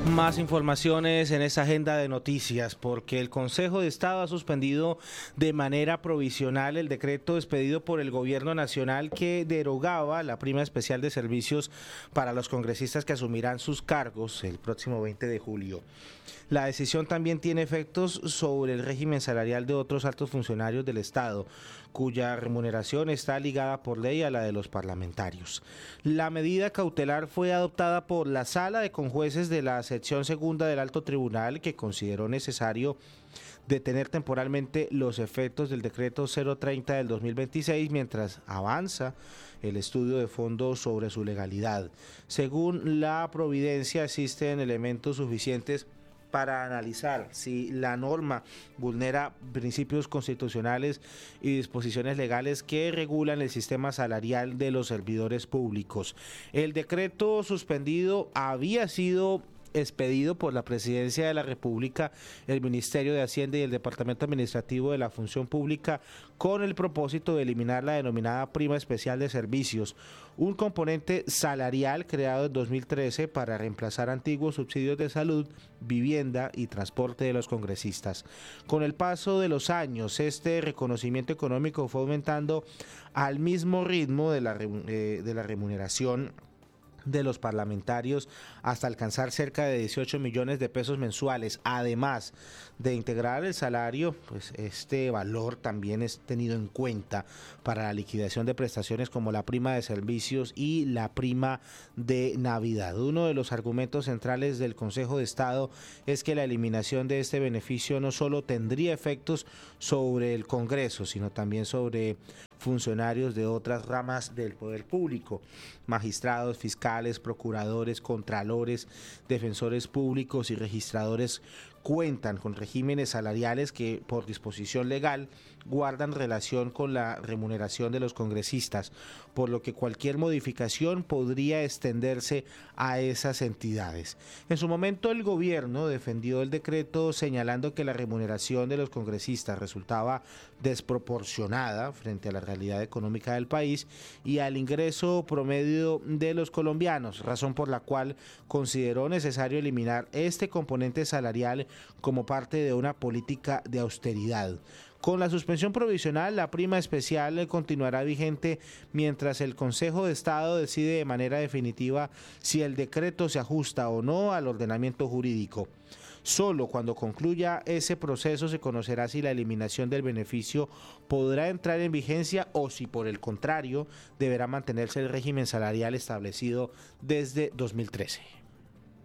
Más informaciones en esta agenda de noticias, porque el Consejo de Estado ha suspendido de manera provisional el decreto expedido por el Gobierno Nacional que derogaba la prima especial de servicios para los congresistas que asumirán sus cargos el próximo 20 de julio. La decisión también tiene efectos sobre el régimen salarial de otros altos funcionarios del Estado, cuya remuneración está ligada por ley a la de los parlamentarios. La medida cautelar fue adoptada por la Sala de Conjueces de la Sección Segunda del Alto Tribunal, que consideró necesario detener temporalmente los efectos del decreto 030 del 2026 mientras avanza el estudio de fondo sobre su legalidad. Según la providencia, existen elementos suficientes para analizar si la norma vulnera principios constitucionales y disposiciones legales que regulan el sistema salarial de los servidores públicos. El decreto suspendido había sido expedido por la Presidencia de la República, el Ministerio de Hacienda y el Departamento Administrativo de la Función Pública con el propósito de eliminar la denominada prima especial de servicios, un componente salarial creado en 2013 para reemplazar antiguos subsidios de salud, vivienda y transporte de los congresistas. Con el paso de los años, este reconocimiento económico fue aumentando al mismo ritmo de la remuneración de los parlamentarios hasta alcanzar cerca de 18 millones de pesos mensuales. Además de integrar el salario, pues este valor también es tenido en cuenta para la liquidación de prestaciones como la prima de servicios y la prima de Navidad. Uno de los argumentos centrales del Consejo de Estado es que la eliminación de este beneficio no solo tendría efectos sobre el Congreso, sino también sobre funcionarios de otras ramas del poder público, magistrados, fiscales, procuradores, contralores, defensores públicos y registradores cuentan con regímenes salariales que por disposición legal guardan relación con la remuneración de los congresistas, por lo que cualquier modificación podría extenderse a esas entidades. En su momento el gobierno defendió el decreto señalando que la remuneración de los congresistas resultaba desproporcionada frente a la realidad económica del país y al ingreso promedio de los colombianos, razón por la cual consideró necesario eliminar este componente salarial como parte de una política de austeridad. Con la suspensión provisional, la prima especial continuará vigente mientras el Consejo de Estado decide de manera definitiva si el decreto se ajusta o no al ordenamiento jurídico. Solo cuando concluya ese proceso se conocerá si la eliminación del beneficio podrá entrar en vigencia o si, por el contrario, deberá mantenerse el régimen salarial establecido desde 2013.